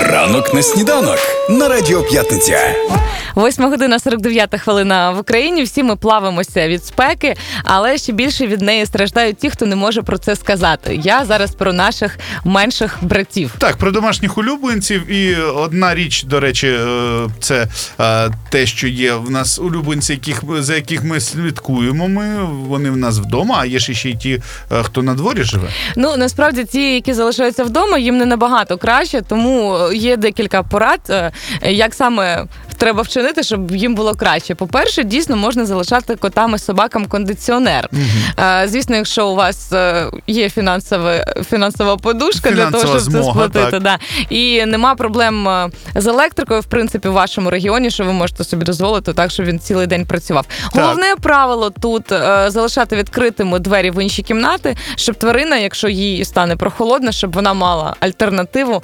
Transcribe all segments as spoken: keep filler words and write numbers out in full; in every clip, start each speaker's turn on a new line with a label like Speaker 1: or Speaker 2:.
Speaker 1: Ранок на сніданок на Радіо П'ятниця.
Speaker 2: Восьма година сорок дев'ята хвилина в Україні. Всі ми плавимося від спеки, але ще більше від неї страждають ті, хто не може про це сказати. Я зараз про наших менших братів.
Speaker 3: Так, про домашніх улюбленців. І одна річ, до речі, це те, що є в нас улюбленці, яких, за яких ми слідкуємо. Ми, вони в нас вдома, а є ще й ті, хто на дворі живе.
Speaker 2: Ну, насправді, ті, які залишаються вдома, їм не набагато краще, тому є декілька порад, як саме треба вчинити, щоб їм було краще. По-перше, дійсно можна залишати котам і собакам кондиціонер. Угу. Звісно, якщо у вас є фінансова, фінансова подушка фінансова для того, щоб змога, це сплатити. Да. І нема проблем з електрикою, в принципі, в вашому регіоні, що ви можете собі дозволити так, щоб він цілий день працював. Так. Головне правило тут залишати відкритими двері в інші кімнати, щоб тварина, якщо їй стане прохолодно, щоб вона мала альтернативу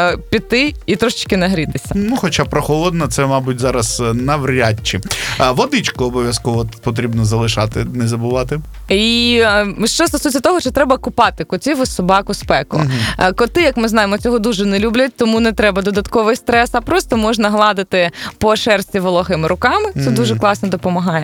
Speaker 2: піти і трошечки нагрітися.
Speaker 3: Ну, хоча прохолодно, це, мабуть, зараз навряд чи. А водичку обов'язково потрібно залишати, не забувати.
Speaker 2: І що стосується того, що треба купати котів і собак у спеку. Угу. Коти, як ми знаємо, цього дуже не люблять, тому не треба додатковий стрес, а просто можна гладити по шерсті вологими руками. Це угу. дуже класно допомагає.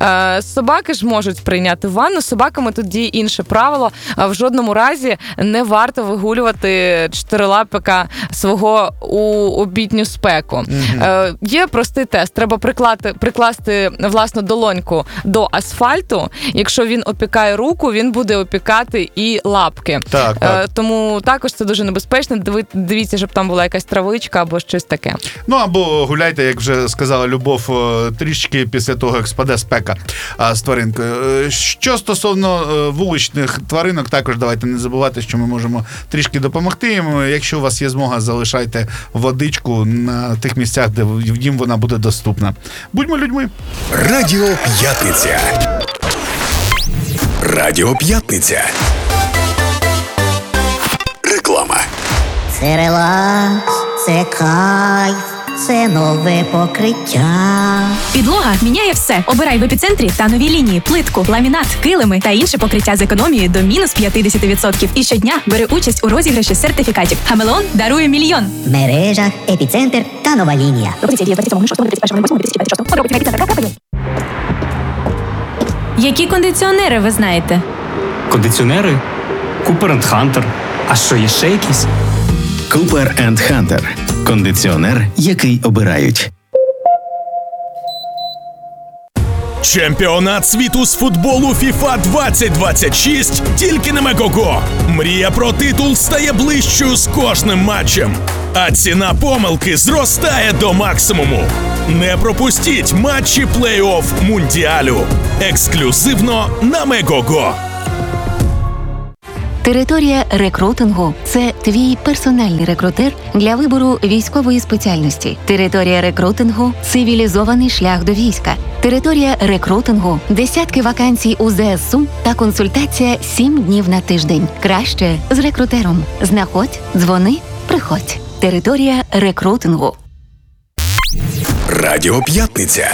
Speaker 2: Собаки ж можуть прийняти ванну. З собаками тут діє інше правило. В жодному разі не варто вигулювати чотирилапика свого у обідню спеку. Угу. Є простий тест. Треба приклати, прикласти власну долоньку до асфальту. Якщо він опікає руку, він буде опікати і лапки.
Speaker 3: Так, так.
Speaker 2: Тому також це дуже небезпечно. Дивіться, щоб там була якась травичка або щось таке.
Speaker 3: Ну, або гуляйте, як вже сказала Любов, трішки після того, як спаде спека з тваринкою. Що стосовно вуличних тваринок, також давайте не забувати, що ми можемо трішки допомогти їм. Якщо у вас є змога, залишайте водичку на тих місцях, де їм вона буде доступна. Будьмо людьми.
Speaker 1: Радіо П'ятниця. Радіо П'ятниця. Реклама.
Speaker 4: Це релакс, це кайф, це нове покриття.
Speaker 5: Підлога міняє все. Обирай в епіцентрі та нові лінії, плитку, ламінат, килими та інше покриття з економією до мінус п'ятдесят відсотків. І щодня бери участь у розіграші сертифікатів. Хамелеон дарує мільйон.
Speaker 4: В мережах епіцентр та нова лінія.
Speaker 5: Які кондиціонери ви знаєте?
Speaker 6: Кондиціонери? Cooper енд Hunter. А що, є ще якісь?
Speaker 7: Cooper енд Hunter. Кондиціонер, який обирають.
Speaker 8: Чемпіонат світу з футболу FIFA двадцять двадцять шість тільки на Мегого. Мрія про титул стає ближчою з кожним матчем, а ціна помилки зростає до максимуму. Не пропустіть матчі плей-офф Мундіалю. Ексклюзивно на Мегого.
Speaker 9: Територія рекрутингу – це твій персональний рекрутер для вибору військової спеціальності. Територія рекрутингу – цивілізований шлях до війська. Територія рекрутингу – десятки вакансій у зе ес у та консультація сім днів на тиждень. Краще з рекрутером. Знаходь, дзвони, приходь. Територія рекрутингу.
Speaker 1: Радіо П'ятниця.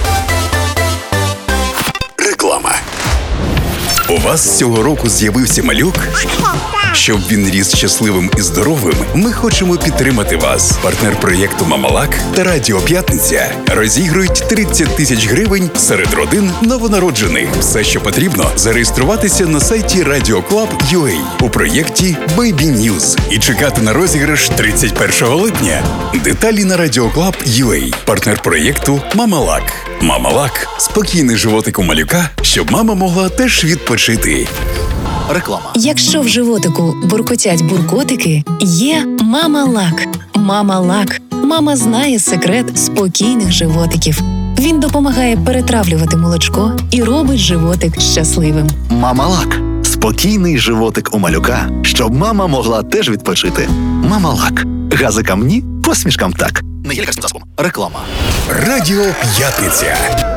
Speaker 1: Реклама. У вас цього року з'явився малюк? Щоб він ріс щасливим і здоровим, ми хочемо підтримати вас. Партнер проєкту «Мамалак» та Радіо П'ятниця розігрують тридцять тисяч гривень серед родин новонароджених. Все, що потрібно, зареєструватися на сайті радіо клаб крапка ю а у проєкті Baby News і чекати на розіграш тридцять першого липня. Деталі на радіо клаб крапка ю а. Партнер проєкту «Мамалак». «Мамалак» – спокійний животик у малюка, щоб мама могла теж відпочити.
Speaker 7: Реклама.
Speaker 5: Якщо в животику буркотять буркотики, є Мамалак. Мамалак. Мама знає секрет спокійних животиків. Він допомагає перетравлювати молочко і робить животик щасливим.
Speaker 7: Мамалак. Спокійний животик у малюка, щоб мама могла теж відпочити. Мамалак. Газикам ні, посмішкам так. Не є лікарським засобом. Реклама.
Speaker 1: Радіо П'ятниця.